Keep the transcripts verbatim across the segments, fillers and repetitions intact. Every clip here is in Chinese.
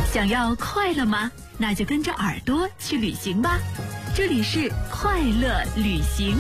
想要快乐吗？那就跟着耳朵去旅行吧。这里是快乐旅行。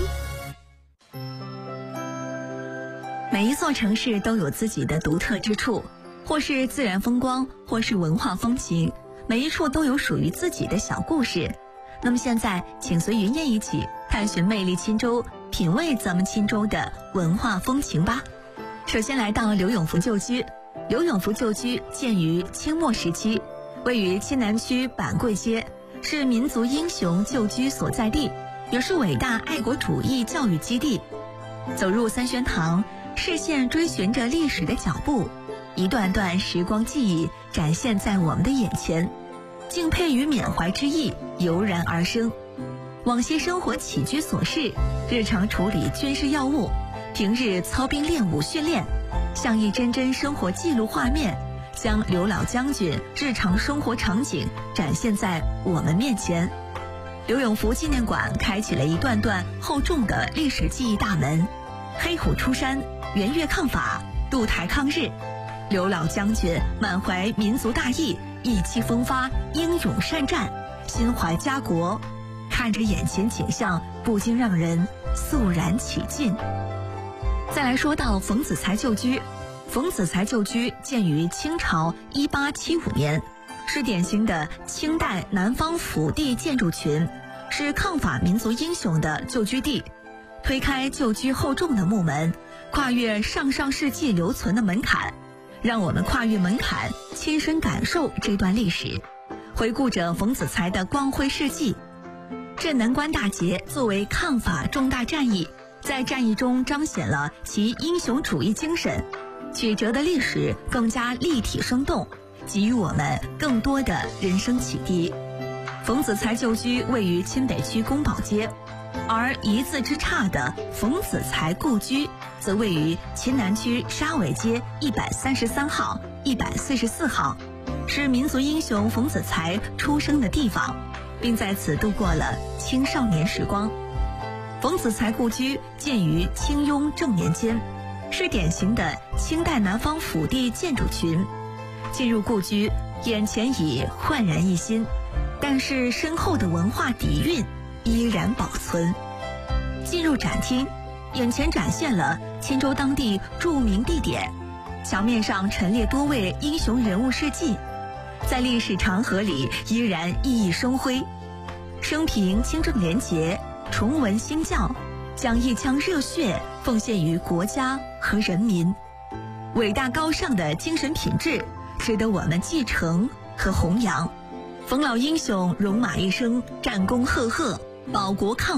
每一座城市都有自己的独特之处，或是自然风光，或是文化风情，每一处都有属于自己的小故事。那么现在，请随云燕一起探寻魅力钦州，品味咱们钦州的文化风情吧。首先来到刘永福旧居。刘永福旧居建于清末时期，位于钦南区板柜街，是民族英雄旧居所在地，也是伟大爱国主义教育基地。走入三轩堂，视线追寻着历史的脚步，一段段时光记忆展现在我们的眼前，敬佩与缅怀之意油然而生。往昔生活起居琐事，日常处理军事要务，平日操兵练武训练，像一帧帧生活记录画面，将刘老将军日常生活场景展现在我们面前。刘永福纪念馆开启了一段段厚重的历史记忆大门，黑虎出山，圆月抗法，渡台抗日，刘老将军满怀民族大义，意气风发，英勇善战，心怀家国，看着眼前景象，不禁让人肃然起敬。再来说到冯子材旧居。冯子材旧居建于清朝一八七五年，是典型的清代南方府地建筑群，是抗法民族英雄的旧居地。推开旧居厚重的木门，跨越上上世纪留存的门槛，让我们跨越门槛，亲身感受这段历史，回顾着冯子材的光辉事迹。镇南关大捷作为抗法重大战役，在战役中彰显了其英雄主义精神，曲折的历史更加立体生动，给予我们更多的人生启迪。冯子材旧居位于钦北区宫保街，而一字之差的冯子材故居则位于钦南区沙尾街一百三十三号、一百四十四号，是民族英雄冯子材出生的地方，并在此度过了青少年时光。冯子材故居建于清雍正年间，是典型的清代南方府地建筑群。进入故居，眼前已焕然一新，但是深厚的文化底蕴依然保存。进入展厅，眼前展现了钦州当地著名地点，墙面上陈列多位英雄人物事迹，在历史长河里依然熠熠生辉。生平清正廉洁，崇文兴教，将一腔热血奉献于国家和人民，伟大高尚的精神品质值得我们继承和弘扬。冯老英雄戎马一生，战功赫赫，保国抗